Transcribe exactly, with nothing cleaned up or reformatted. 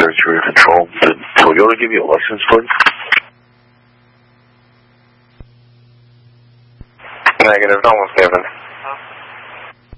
Territory Control. Did Toyota give you a license plate? Negative, no one's given.